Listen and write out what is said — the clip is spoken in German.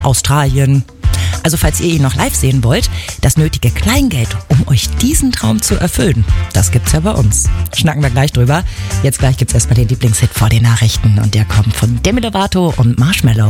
Australien. Also falls ihr ihn noch live sehen wollt, das nötige Kleingeld, um euch diesen Traum zu erfüllen, das gibt's ja bei uns. Schnacken wir gleich drüber. Jetzt gleich gibt's erstmal den Lieblingshit vor den Nachrichten und der kommt von Demi Lovato und Marshmello.